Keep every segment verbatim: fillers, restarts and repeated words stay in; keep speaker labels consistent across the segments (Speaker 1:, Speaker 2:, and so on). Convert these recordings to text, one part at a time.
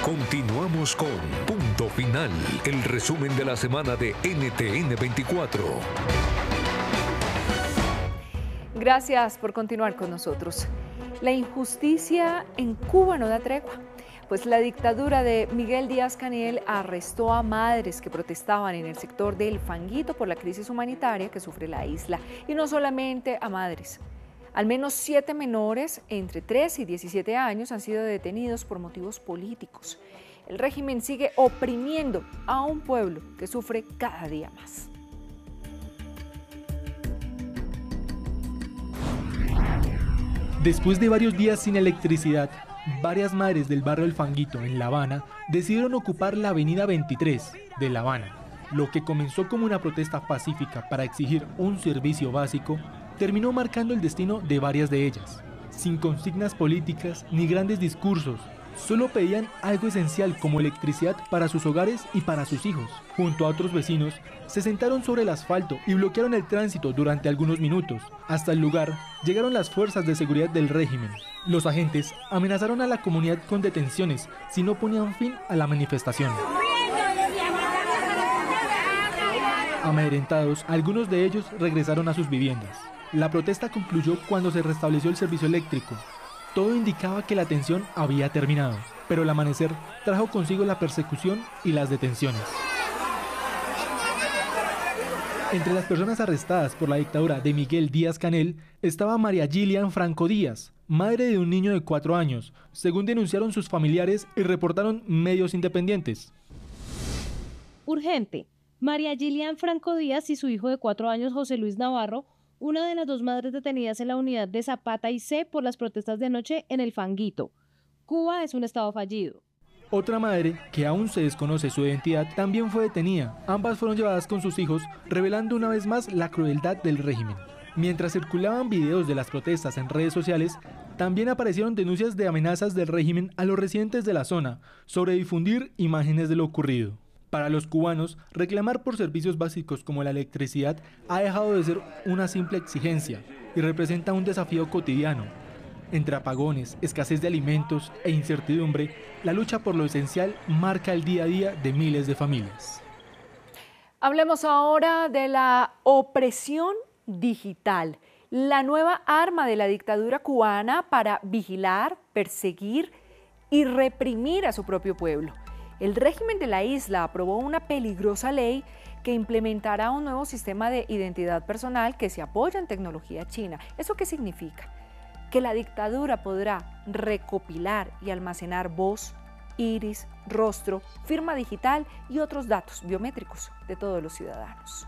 Speaker 1: Continuamos con Punto Final, el resumen de la semana de N T N veinticuatro.
Speaker 2: Gracias por continuar con nosotros. La injusticia en Cuba no da tregua, pues la dictadura de Miguel Díaz-Canel arrestó a madres que protestaban en el sector del Fanguito por la crisis humanitaria que sufre la isla. Y no solamente a madres. Al menos siete menores entre tres y diecisiete años han sido detenidos por motivos políticos. El régimen sigue oprimiendo a un pueblo que sufre cada día más.
Speaker 3: Después de varios días sin electricidad, varias madres del barrio El Fanguito, en La Habana, decidieron ocupar la avenida veintitrés de La Habana. Lo que comenzó como una protesta pacífica para exigir un servicio básico, terminó marcando el destino de varias de ellas. Sin consignas políticas ni grandes discursos, solo pedían algo esencial como electricidad para sus hogares y para sus hijos. Junto a otros vecinos, se sentaron sobre el asfalto y bloquearon el tránsito durante algunos minutos. Hasta el lugar llegaron las fuerzas de seguridad del régimen. Los agentes amenazaron a la comunidad con detenciones si no ponían fin a la manifestación. Amedrentados, algunos de ellos regresaron a sus viviendas. La protesta concluyó cuando se restableció el servicio eléctrico. Todo indicaba que la tensión había terminado, pero el amanecer trajo consigo la persecución y las detenciones. Entre las personas arrestadas por la dictadura de Miguel Díaz-Canel estaba María Gillian Franco Díaz, madre de un niño de cuatro años, según denunciaron sus familiares y reportaron medios independientes.
Speaker 4: Urgente. María Gillian Franco Díaz y su hijo de cuatro años, José Luis Navarro, una de las dos madres detenidas en la unidad de Zapata y C por las protestas de anoche en el Fanguito. Cuba es un estado fallido.
Speaker 3: Otra madre, que aún se desconoce su identidad, también fue detenida. Ambas fueron llevadas con sus hijos, revelando una vez más la crueldad del régimen. Mientras circulaban videos de las protestas en redes sociales, también aparecieron denuncias de amenazas del régimen a los residentes de la zona sobre difundir imágenes de lo ocurrido. Para los cubanos, reclamar por servicios básicos como la electricidad ha dejado de ser una simple exigencia y representa un desafío cotidiano. Entre apagones, escasez de alimentos e incertidumbre, la lucha por lo esencial marca el día a día de miles de familias.
Speaker 2: Hablemos ahora de la opresión digital, la nueva arma de la dictadura cubana para vigilar, perseguir y reprimir a su propio pueblo. El régimen de la isla aprobó una peligrosa ley que implementará un nuevo sistema de identidad personal que se apoya en tecnología china. ¿Eso qué significa? Que la dictadura podrá recopilar y almacenar voz, iris, rostro, firma digital y otros datos biométricos de todos los ciudadanos.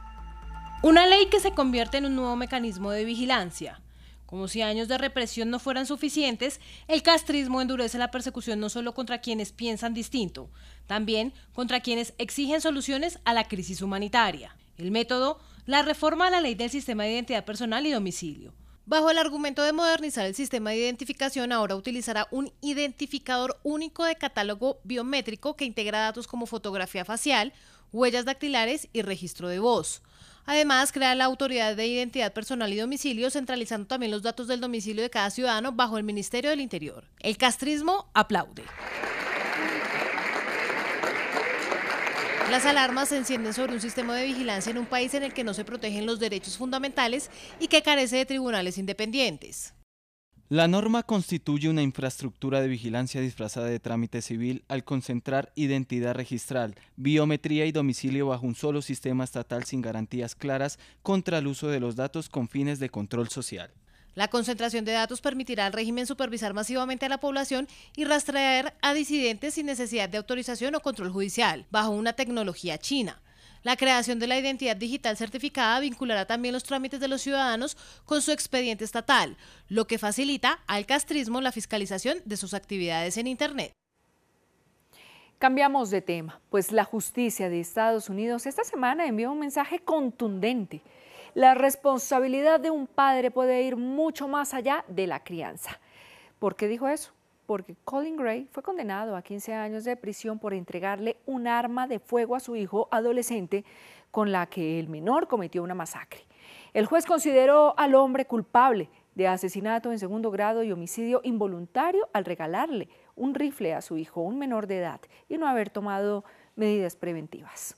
Speaker 5: Una ley que se convierte en un nuevo mecanismo de vigilancia. Como si años de represión no fueran suficientes, el castrismo endurece la persecución no solo contra quienes piensan distinto, también contra quienes exigen soluciones a la crisis humanitaria. El método, la reforma a la ley del sistema de identidad personal y domicilio. Bajo el argumento de modernizar el sistema de identificación, ahora utilizará un identificador único de catálogo biométrico que integra datos como fotografía facial, huellas dactilares y registro de voz. Además, crea la Autoridad de Identidad Personal y Domicilio, centralizando también los datos del domicilio de cada ciudadano bajo el Ministerio del Interior. El castrismo aplaude. Las alarmas se encienden sobre un sistema de vigilancia en un país en el que no se protegen los derechos fundamentales y que carece de tribunales independientes.
Speaker 6: La norma constituye una infraestructura de vigilancia disfrazada de trámite civil al concentrar identidad registral, biometría y domicilio bajo un solo sistema estatal sin garantías claras contra el uso de los datos con fines de control social.
Speaker 5: La concentración de datos permitirá al régimen supervisar masivamente a la población y rastrear a disidentes sin necesidad de autorización o control judicial, bajo una tecnología china. La creación de la identidad digital certificada vinculará también los trámites de los ciudadanos con su expediente estatal, lo que facilita al castrismo la fiscalización de sus actividades en Internet.
Speaker 2: Cambiamos de tema, pues la justicia de Estados Unidos esta semana envió un mensaje contundente. La responsabilidad de un padre puede ir mucho más allá de la crianza. ¿Por qué dijo eso? Porque Colin Gray fue condenado a quince años de prisión por entregarle un arma de fuego a su hijo adolescente con la que el menor cometió una masacre. El juez consideró al hombre culpable de asesinato en segundo grado y homicidio involuntario al regalarle un rifle a su hijo, un menor de edad, y no haber tomado medidas preventivas.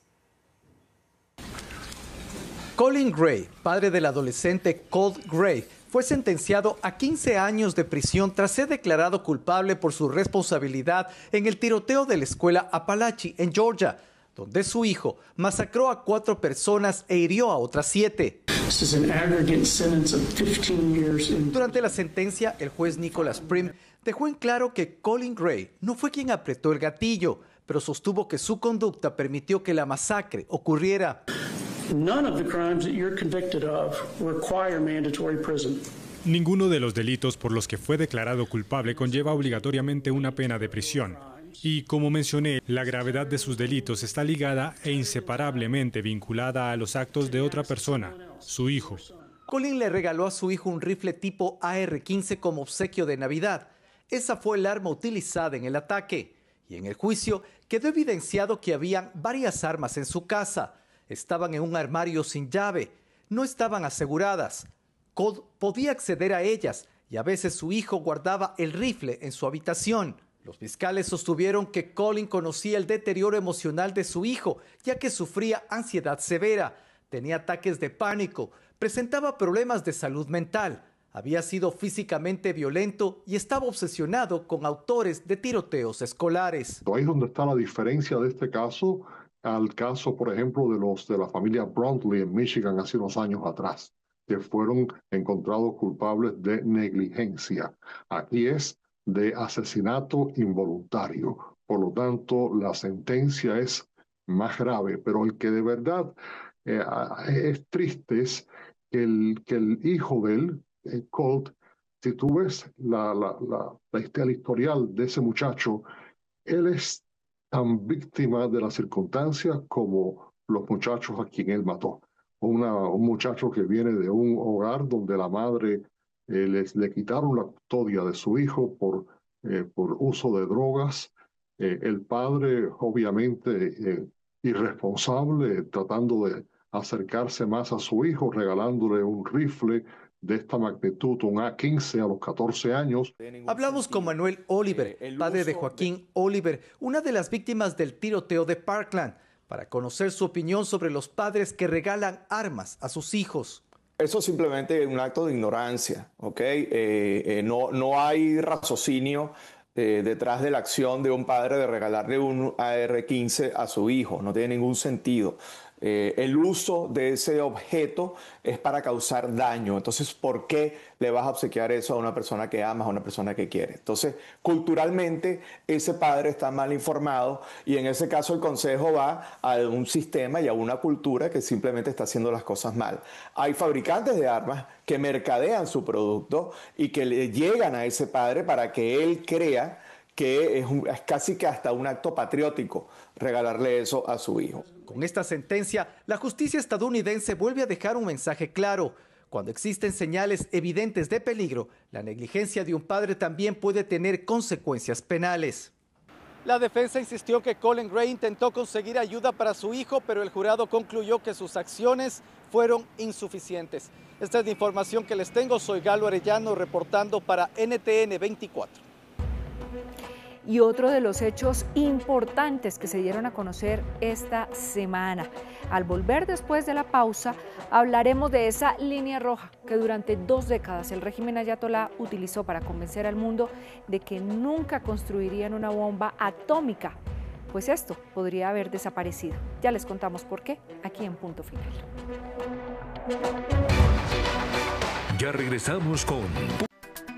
Speaker 7: Colin Gray, padre del adolescente Colt Gray, fue sentenciado a quince años de prisión tras ser declarado culpable por su responsabilidad en el tiroteo de la escuela Apalachee en Georgia, donde su hijo masacró a cuatro personas e hirió a otras siete. Durante la sentencia, el juez Nicholas Prim dejó en claro que Colin Gray no fue quien apretó el gatillo, pero sostuvo que su conducta permitió que la masacre ocurriera.
Speaker 8: Ninguno de los delitos por los que fue declarado culpable conlleva obligatoriamente una pena de prisión. Y como mencioné, la gravedad de sus delitos está ligada e inseparablemente vinculada a los actos de otra persona, su hijo.
Speaker 7: Colin le regaló a su hijo un rifle tipo A R quince como obsequio de Navidad. Esa fue el arma utilizada en el ataque. Y en el juicio quedó evidenciado que habían varias armas en su casa. Estaban en un armario sin llave, no estaban aseguradas. Colt podía acceder a ellas y a veces su hijo guardaba el rifle en su habitación. Los fiscales sostuvieron que Colin conocía el deterioro emocional de su hijo, ya que sufría ansiedad severa, tenía ataques de pánico, presentaba problemas de salud mental, había sido físicamente violento y estaba obsesionado con autores de tiroteos escolares.
Speaker 9: Ahí es donde está la diferencia de este caso al caso, por ejemplo, de los de la familia Bruntley en Michigan hace unos años atrás, que fueron encontrados culpables de negligencia. Aquí es de asesinato involuntario. Por lo tanto, la sentencia es más grave, pero el que de verdad eh, es triste es que el, que el hijo de él, eh, Colt, si tú ves la, la, la, la, el historial de ese muchacho, él es tan víctima de las circunstancias como los muchachos a quien él mató. Una, un muchacho que viene de un hogar donde la madre eh, les, le quitaron la custodia de su hijo por, eh, por uso de drogas. Eh, el padre, obviamente, eh, irresponsable, tratando de acercarse más a su hijo, regalándole un rifle de esta magnitud, un A quince a los catorce años.
Speaker 7: Hablamos con Manuel Oliver, padre de Joaquín Oliver, una de las víctimas del tiroteo de Parkland, para conocer su opinión sobre los padres que regalan armas a sus hijos.
Speaker 10: Eso es simplemente un acto de ignorancia, ¿ok? Eh, eh, no, no hay raciocinio eh, detrás de la acción de un padre de regalarle un A R quince a su hijo, no tiene ningún sentido. Eh, el uso de ese objeto es para causar daño. Entonces, ¿por qué le vas a obsequiar eso a una persona que amas, a una persona que quiere? Entonces, culturalmente, ese padre está mal informado y en ese caso el consejo va a un sistema y a una cultura que simplemente está haciendo las cosas mal. Hay fabricantes de armas que mercadean su producto y que le llegan a ese padre para que él crea que es, un, es casi que hasta un acto patriótico regalarle eso a su hijo.
Speaker 7: Con esta sentencia, la justicia estadounidense vuelve a dejar un mensaje claro. Cuando existen señales evidentes de peligro, la negligencia de un padre también puede tener consecuencias penales. La defensa insistió que Colin Gray intentó conseguir ayuda para su hijo, pero el jurado concluyó que sus acciones fueron insuficientes. Esta es la información que les tengo. Soy Galo Arellano reportando para N T N veinticuatro.
Speaker 2: Y otro de los hechos importantes que se dieron a conocer esta semana. Al volver después de la pausa, hablaremos de esa línea roja que durante dos décadas el régimen ayatolá utilizó para convencer al mundo de que nunca construirían una bomba atómica. Pues esto podría haber desaparecido. Ya les contamos por qué, aquí en Punto Final.
Speaker 1: Ya regresamos con